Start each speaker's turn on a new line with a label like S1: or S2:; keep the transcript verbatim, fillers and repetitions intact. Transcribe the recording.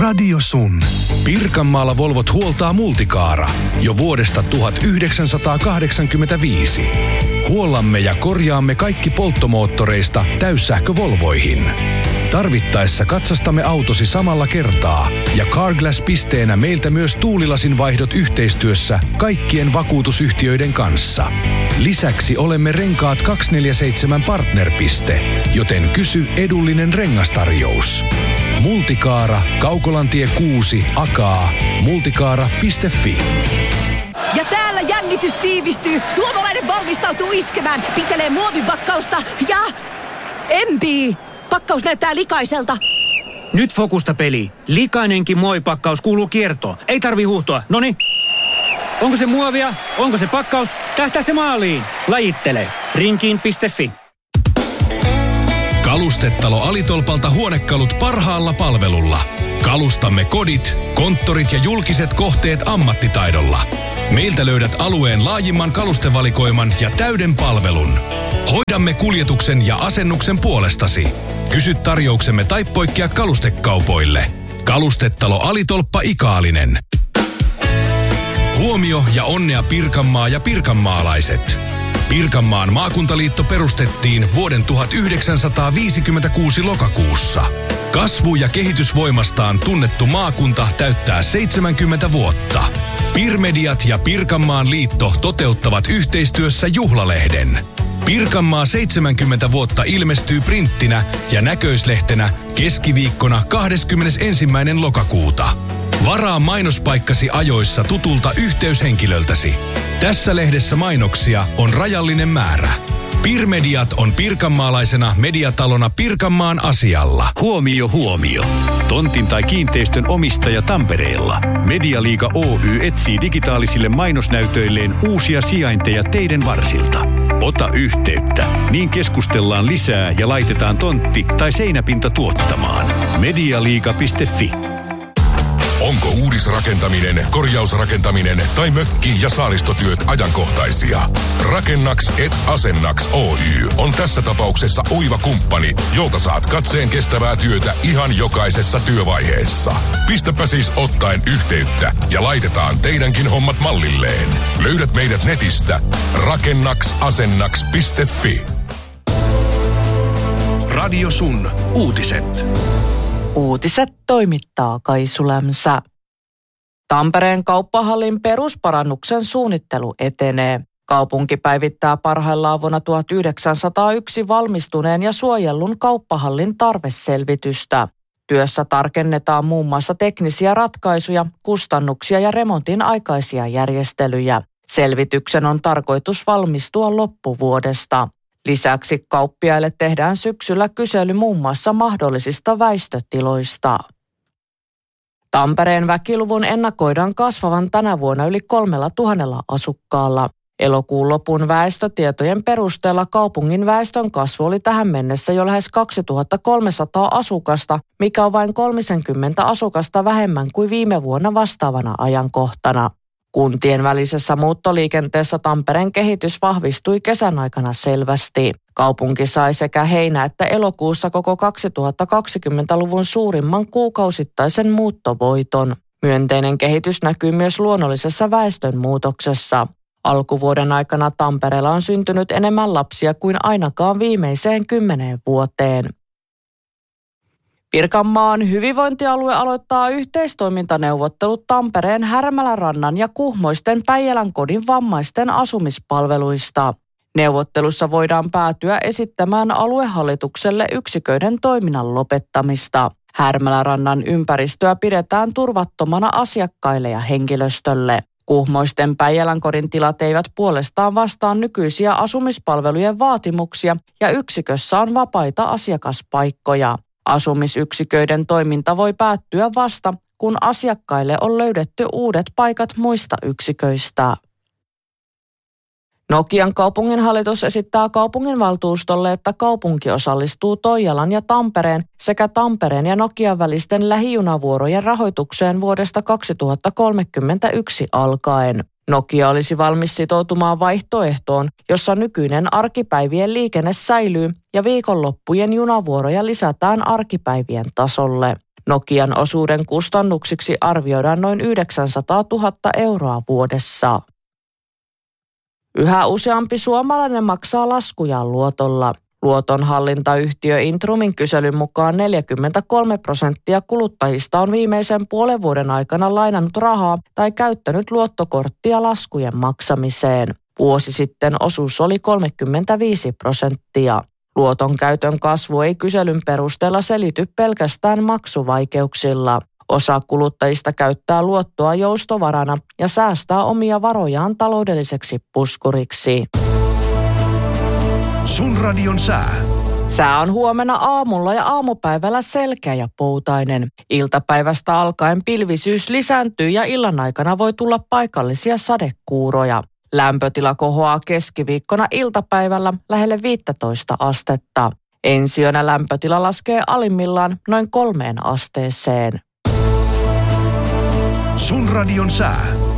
S1: Radio Sun. Pirkanmaalla Volvot huoltaa Multicaara jo vuodesta tuhatyhdeksänsataakahdeksankymmentäviisi. Huollamme ja korjaamme kaikki polttomoottoreista täyssähkövolvoihin. Tarvittaessa katsastamme autosi samalla kertaa ja Carglass-pisteenä meiltä myös tuulilasin vaihdot yhteistyössä kaikkien vakuutusyhtiöiden kanssa. Lisäksi olemme Renkaat kaksikymmentäneljä seitsemän partnerpiste, joten kysy edullinen rengastarjous. Multicaara, Kaukolantie kuusi, Akaa, multicaara piste fi.
S2: Ja täällä jännitys tiivistyy. Suomalainen valmistautuu iskemään, pitelee muovipakkausta ja empii. Pakkaus näyttää likaiselta.
S3: Nyt fokusta peli. Likainenkin muovipakkaus kuuluu kiertoon. Ei tarvi huuhtoa. Noniin. Onko se muovia? Onko se pakkaus? Tähtää se maaliin. Lajittele. Rinkiin piste fi.
S4: Kalustetalo Alitolpalta huonekalut parhaalla palvelulla. Kalustamme kodit, konttorit ja julkiset kohteet ammattitaidolla. Meiltä löydät alueen laajimman kalustevalikoiman ja täyden palvelun. Hoidamme kuljetuksen ja asennuksen puolestasi. Kysy tarjouksemme tai poikkea kalustekaupoille. Kalustetalo Alitolppa Ikaalinen. Huomio ja onnea Pirkanmaa ja pirkanmaalaiset. Pirkanmaan maakuntaliitto perustettiin vuoden tuhatyhdeksänsataaviisikymmentäkuusi lokakuussa. Kasvu- ja kehitysvoimastaan tunnettu maakunta täyttää seitsemänkymmentä vuotta. Pirmediat ja Pirkanmaan liitto toteuttavat yhteistyössä juhlalehden. Pirkanmaa seitsemänkymmentä vuotta ilmestyy printtinä ja näköislehtenä keskiviikkona kahdeskymmenesensimmäinen lokakuuta. Varaa mainospaikkasi ajoissa tutulta yhteyshenkilöltäsi. Tässä lehdessä mainoksia on rajallinen määrä. Pirmediat on pirkanmaalaisena mediatalona Pirkanmaan asialla.
S5: Huomio, huomio. Tontin tai kiinteistön omistaja Tampereella. Medialiiga Oy etsii digitaalisille mainosnäytöilleen uusia sijainteja teidän varsilta. Ota yhteyttä, niin keskustellaan lisää ja laitetaan tontti tai seinäpinta tuottamaan. medialiiga piste fi.
S6: Onko uudisrakentaminen, korjausrakentaminen tai mökki- ja saaristotyöt ajankohtaisia? Rakennaks et Asennaks Oy on tässä tapauksessa oiva kumppani, jolta saat katseen kestävää työtä ihan jokaisessa työvaiheessa. Pistäpä siis ottaen yhteyttä ja laitetaan teidänkin hommat mallilleen. Löydät meidät netistä rakennaks-asennaks piste fi.
S1: Radio Sun. Uutiset.
S7: Uutiset toimittaa Kaisu Lämsä. Tampereen kauppahallin perusparannuksen suunnittelu etenee. Kaupunki päivittää parhaillaan vuonna tuhatyhdeksänsataayksi valmistuneen ja suojellun kauppahallin tarveselvitystä. Työssä tarkennetaan muun muassa teknisiä ratkaisuja, kustannuksia ja remontin aikaisia järjestelyjä. Selvityksen on tarkoitus valmistua loppuvuodesta. Lisäksi kauppiaille tehdään syksyllä kysely muun muassa mahdollisista väistötiloista. Tampereen väkiluvun ennakoidaan kasvavan tänä vuonna yli kolmella tuhannella asukkaalla. Elokuun lopun väestötietojen perusteella kaupungin väestön kasvu oli tähän mennessä jo lähes kaksituhattakolmesataa asukasta, mikä on vain kolmekymmentä asukasta vähemmän kuin viime vuonna vastaavana ajankohtana. Kuntien välisessä muuttoliikenteessä Tampereen kehitys vahvistui kesän aikana selvästi. Kaupunki sai sekä heinä- että elokuussa koko kaksituhattakaksikymmentäluvun suurimman kuukausittaisen muuttovoiton. Myönteinen kehitys näkyy myös luonnollisessa väestönmuutoksessa. Alkuvuoden aikana Tampereella on syntynyt enemmän lapsia kuin ainakaan viimeiseen kymmeneen vuoteen. Pirkanmaan hyvinvointialue aloittaa yhteistoimintaneuvottelut Tampereen Härmälärannan ja Kuhmoisten Päijälän kodin vammaisten asumispalveluista. Neuvottelussa voidaan päätyä esittämään aluehallitukselle yksiköiden toiminnan lopettamista. Härmälärannan ympäristöä pidetään turvattomana asiakkaille ja henkilöstölle. Kuhmoisten Päijälän kodin tilat eivät puolestaan vastaa nykyisiä asumispalvelujen vaatimuksia ja yksikössä on vapaita asiakaspaikkoja. Asumisyksiköiden toiminta voi päättyä vasta, kun asiakkaille on löydetty uudet paikat muista yksiköistä. Nokian kaupunginhallitus esittää kaupunginvaltuustolle, että kaupunki osallistuu Toijalan ja Tampereen sekä Tampereen ja Nokian välisten lähijunavuorojen rahoitukseen vuodesta kaksituhattakolmekymmentäyksi alkaen. Nokia olisi valmis sitoutumaan vaihtoehtoon, jossa nykyinen arkipäivien liikenne säilyy ja viikonloppujen junavuoroja lisätään arkipäivien tasolle. Nokian osuuden kustannuksiksi arvioidaan noin yhdeksänsataatuhatta euroa vuodessa. Yhä useampi suomalainen maksaa laskujaan luotolla. Luotonhallintayhtiö Intrumin kyselyn mukaan neljäkymmentäkolme prosenttia kuluttajista on viimeisen puolen vuoden aikana lainannut rahaa tai käyttänyt luottokorttia laskujen maksamiseen. Vuosi sitten osuus oli kolmekymmentäviisi prosenttia. Luoton käytön kasvu ei kyselyn perusteella selity pelkästään maksuvaikeuksilla. Osa kuluttajista käyttää luottoa joustovarana ja säästää omia varojaan taloudelliseksi puskuriksi.
S1: Sun radion sää.
S7: Sää on huomenna aamulla ja aamupäivällä selkeä ja poutainen. Iltapäivästä alkaen pilvisyys lisääntyy ja illan aikana voi tulla paikallisia sadekuuroja. Lämpötila kohoaa keskiviikkona iltapäivällä lähelle viisitoista astetta. Ensi yönä lämpötila laskee alimmillaan noin kolmeen asteeseen.
S1: Sun radion sää.